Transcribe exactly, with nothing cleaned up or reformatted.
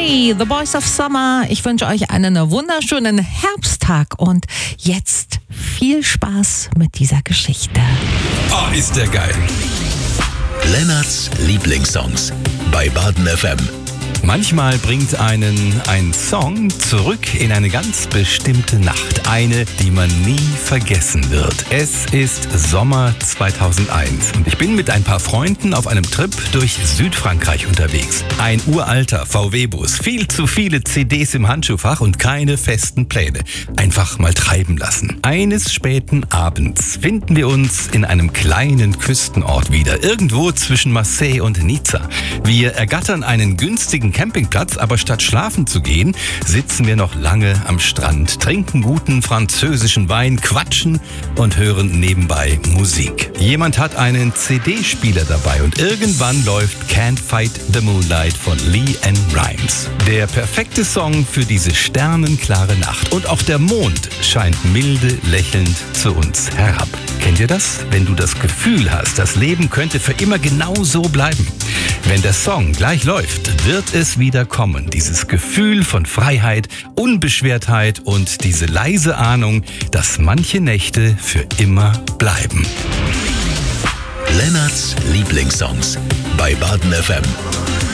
Hey, The Boys of Summer. Ich wünsche euch einen wunderschönen Herbsttag und jetzt viel Spaß mit dieser Geschichte. Oh, ist der geil. Lennarts Lieblingssongs bei Baden F M. Manchmal bringt einen ein Song zurück in eine ganz bestimmte Nacht. Eine, die man nie vergessen wird. Es ist Sommer zweitausendeins und ich bin mit ein paar Freunden auf einem Trip durch Südfrankreich unterwegs. Ein uralter V W-Bus, viel zu viele C Ds im Handschuhfach und keine festen Pläne. Einfach mal treiben lassen. Eines späten Abends finden wir uns in einem kleinen Küstenort wieder, irgendwo zwischen Marseille und Nizza. Wir ergattern einen günstigen Campingplatz, aber statt schlafen zu gehen, sitzen wir noch lange am Strand, trinken guten französischen Wein, quatschen und hören nebenbei Musik. Jemand hat einen C D-Spieler dabei und irgendwann läuft Can't Fight the Moonlight von LeAnn Rimes. Der perfekte Song für diese sternenklare Nacht. Und auch der Mond scheint milde lächelnd zu uns herab. Kennt ihr das? Wenn du das Gefühl hast, das Leben könnte für immer genau so bleiben. Wenn der Song gleich läuft, wird es wieder kommen. Dieses Gefühl von Freiheit, Unbeschwertheit und diese leise Ahnung, dass manche Nächte für immer bleiben. Lennarts Lieblingssongs bei Baden F M.